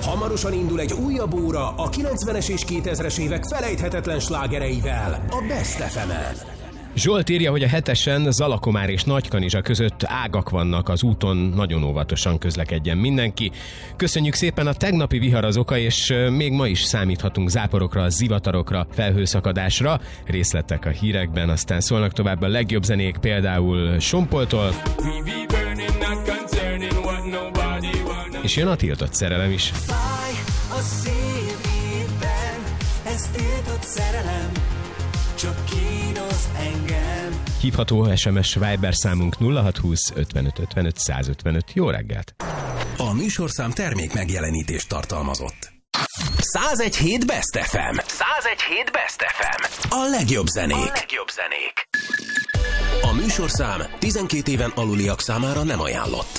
Hamarosan indul egy újabb óra a 90-es és 2000-es évek felejthetetlen slágereivel a Best FM-en. Zsolt írja, hogy a 7-esen Zalakomár és Nagykanizsa között ágak vannak az úton, nagyon óvatosan közlekedjen mindenki. Köszönjük szépen, a tegnapi vihar az oka, és még ma is számíthatunk záporokra, zivatarokra, felhőszakadásra. Részletek a hírekben, aztán szólnak tovább a legjobb zenék, például Sompoltól. És jön a tiltott szerelem is. Fáj a szívében, ez tiltott szerelem, csak kínos engem. Hívható SMS Viber számunk 0620 55 55 155. Jó reggelt! A műsorszám termék megjelenítést tartalmazott. 101.7 Best FM. 101.7 Best FM. A legjobb zenék. A műsorszám 12 éven aluliak számára nem ajánlott.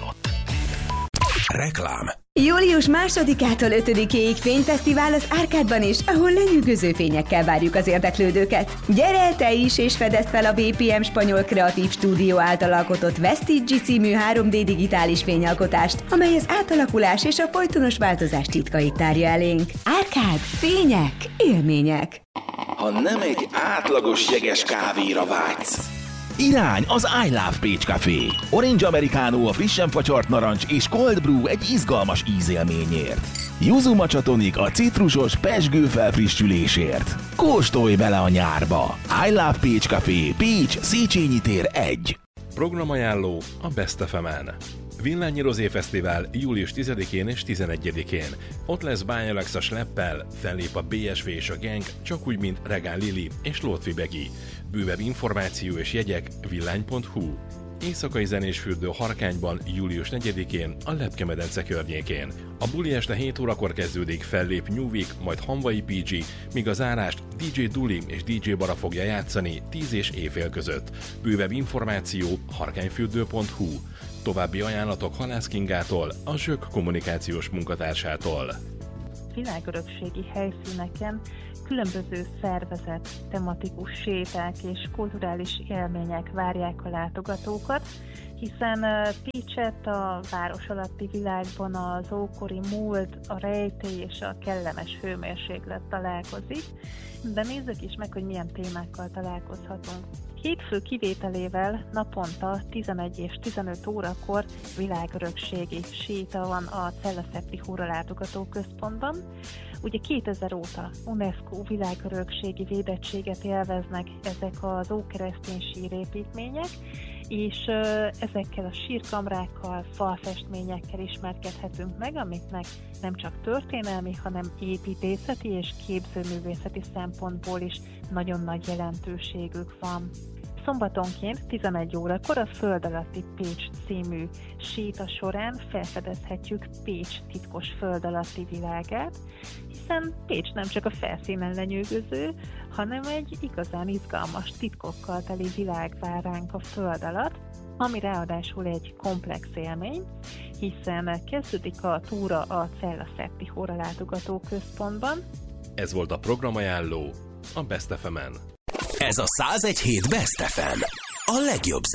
Reklám. Július 2-től 5-ig fényfesztivál az Árkádban is, ahol lenyűgöző fényekkel várjuk az érdeklődőket. Gyere el te is, és fedezd fel a BPM Spanyol Kreatív Stúdió által alkotott Vestige című 3D digitális fényalkotást, amely az átalakulás és a folytonos változás titkait tárja elénk. Árkád, fények, élmények. Ha nem egy átlagos jeges kávéra vágysz, irány az I Love Pécs Café. Orange Americano a frissen facsart narancs és Cold Brew egy izgalmas ízélményért. Yuzu Matcha Tonic a citrusos pezsgő felfrissülésért. Kóstolj bele a nyárba! I Love Pécs Café, Pécs, Széchenyi tér 1. Programajánló a Best FM-en. Villányi Rozé Fesztivál július 10-én és 11-én. Ott lesz Bány Alexa Schleppel, fellép a BSV és a Gang, csak úgy, mint Regál Lili és Lótvi Begi. Bővebb információ és jegyek villány.hu. Éjszakai zenésfürdő Harkányban július 4-én a Lepke-medence környékén. A buli este 7 órakor kezdődik, fellép New Week, majd Hanvai PG, míg a zárást DJ Duli és DJ Bara fogja játszani 10 és éjfél között. Bővebb információ harkányfürdő.hu. További ajánlatok Halász Kingától, a Zsök kommunikációs munkatársától. Világörökségi helyszíneken különböző szervezett, tematikus séták és kulturális élmények várják a látogatókat, hiszen Pécset a város alatti világban az ókori múlt, a rejtély és a kellemes hőmérséklet találkozik, de nézzük is meg, hogy milyen témákkal találkozhatunk. Hétfő kivételével naponta 11 és 15 órakor világörökségi séta van a Cella-Szepti Hóra látogatóközpontban. Ugye 2000 óta UNESCO világörökségi védettséget élveznek ezek az ókeresztény sírépítmények, és ezekkel a sírkamrákkal, falfestményekkel ismerkedhetünk meg, amiknek nem csak történelmi, hanem építészeti és képzőművészeti szempontból is nagyon nagy jelentőségük van. Szombatonként 11 órakor a Föld alatti Pécs című séta során felfedezhetjük Pécs titkos föld alatti világát, hiszen Pécs nem csak a felszínen lenyűgöző, hanem egy igazán izgalmas titkokkal teli világ vár ránk a föld alatt, ami ráadásul egy komplex élmény, hiszen kezdődik a túra a Cella-Szepti Hóra látogatóközpontban. Ez volt a programajánló a Best FM-en. Ez a 101.7 Best FM. A legjobb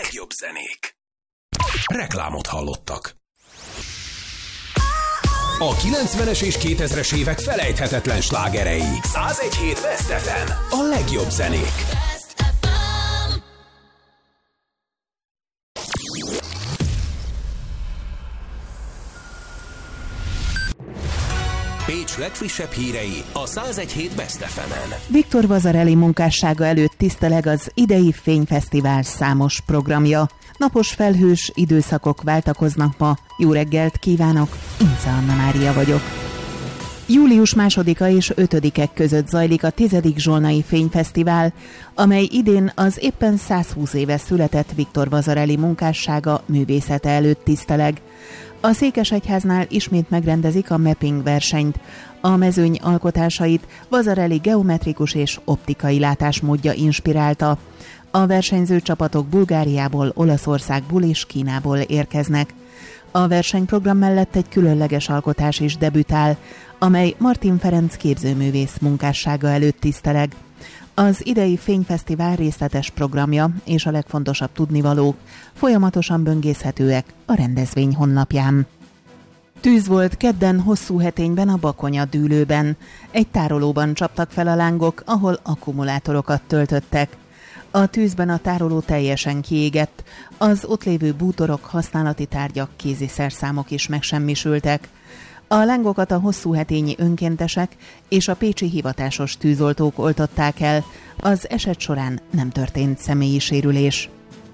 zenék. Reklámot hallottak. A 90-es és 2000-es évek felejthetetlen slágerei. 101.7 Best FM. A legjobb zenék. Pécs legfrissebb hírei a 101.7 Best FM-en. Viktor Vazarely munkássága előtt tiszteleg az idei fényfesztivál számos programja. Napos felhős időszakok váltakoznak ma. Jó reggelt kívánok, Ince Anna Mária vagyok. Július 2-a és 5-e között zajlik a 10. Zsolnai Fényfesztivál, amely idén az éppen 120 éve született Viktor Vazarely munkássága művészete előtt tiszteleg. A Székesegyháznál ismét megrendezik a mapping versenyt. A mezőny alkotásait Vazarely geometrikus és optikai látásmódja inspirálta. A versenyző csapatok Bulgáriából, Olaszországból és Kínából érkeznek. A versenyprogram mellett egy különleges alkotás is debütál, amely Martin Ferenc képzőművész munkássága előtt tiszteleg. Az idei fényfesztivál részletes programja és a legfontosabb tudnivalók folyamatosan böngészhetőek a rendezvény honlapján. Tűz volt kedden Hosszúhetényben a Bakonya dűlőben. Egy tárolóban csaptak fel a lángok, ahol akkumulátorokat töltöttek. A tűzben a tároló teljesen kiégett, az ott lévő bútorok, használati tárgyak, kéziszerszámok is megsemmisültek. A lángokat a hosszúhetényi önkéntesek és a pécsi hivatásos tűzoltók oltották el, az eset során nem történt személyi sérülés.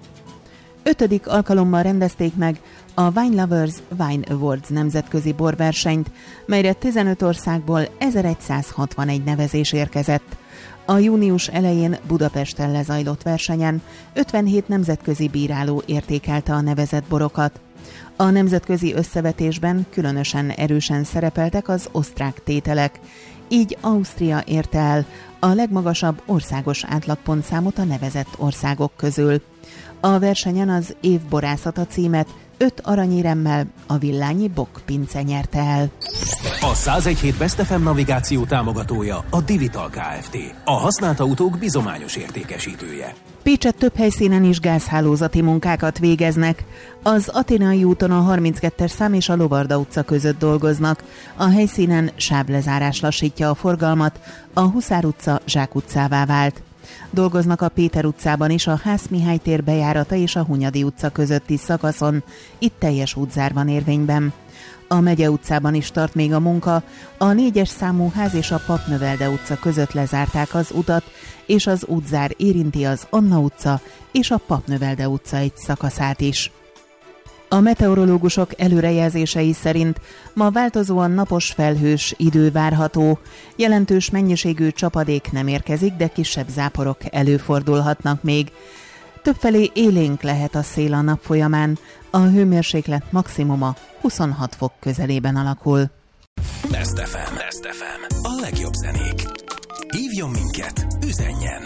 5. alkalommal rendezték meg a Wine Lovers Wine Awards nemzetközi borversenyt, melyre 15 országból 1161 nevezés érkezett. A június elején Budapesten lezajlott versenyen 57 nemzetközi bíráló értékelte a nevezett borokat. A nemzetközi összevetésben különösen erősen szerepeltek az osztrák tételek, így Ausztria érte el a legmagasabb országos átlagpontszámot a nevezett országok közül. A versenyen az év borászata címet 5 aranyéremmel a Villányi Bock Pince nyerte el. A 101.7 Best FM navigáció támogatója a Divital Kft. A használt autók bizományos értékesítője. Pécset több helyszínen is gázhálózati munkákat végeznek. Az Athénai úton a 32-es szám és a Lovarda utca között dolgoznak. A helyszínen sávlezárás lassítja a forgalmat, a Huszár utca Zsák utcává vált. Dolgoznak a Péter utcában is, a Ház Mihály tér bejárata és a Hunyadi utca közötti szakaszon. Itt teljes útzár van érvényben. A Megye utcában is tart még a munka. A 4-es számú Ház és a Papnövelde utca között lezárták az utat, és az útzár érinti az Anna utca és a Papnövelde utca egy szakaszát is. A meteorológusok előrejelzései szerint ma változóan napos, felhős idő várható. Jelentős mennyiségű csapadék nem érkezik, de kisebb záporok előfordulhatnak még. Többfelé élénk lehet a szél a nap folyamán, a hőmérséklet maximuma 26 fok közelében alakul. Best FM. A legjobb zenék. Hívjon minket, üzenjen.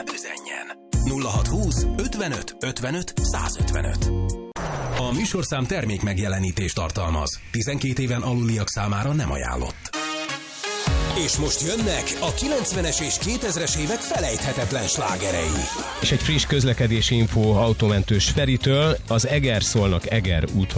0620 55 55 155. A műsorszám termék megjelenítést tartalmaz. 12 éven aluliak számára nem ajánlott. És most jönnek a 90-es és 2000-es évek felejthetetlen slágerei. És egy friss közlekedési info autómentős Feritől, az Eger-Szolnok-Eger útvonal